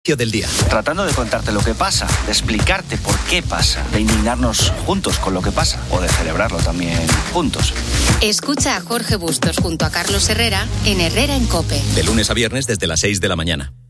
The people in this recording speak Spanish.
del día. Tratando de contarte lo que pasa, de explicarte por qué pasa, de indignarnos juntos con lo que pasa o de celebrarlo también juntos. Escucha a Jorge Bustos junto a Carlos Herrera en Herrera en COPE. De lunes a viernes desde las 6 de la mañana.